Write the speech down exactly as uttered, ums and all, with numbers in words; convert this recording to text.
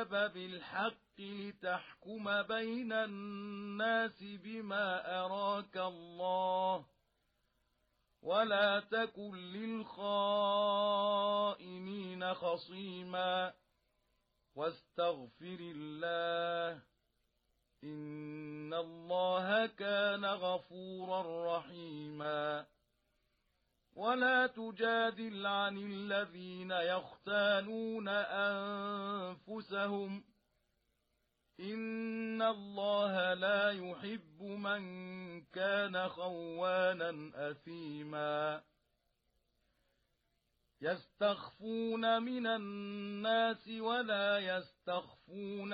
بالحق لتحكم بين الناس بما أراك الله ولا تكن للخائنين خصيما واستغفر الله إن الله كان غفورا رحيما ولا تجادل عن الذين يختانون أنفسهم إن الله لا يحب من كان خوانا أثيما يستخفون من الناس ولا يستخفون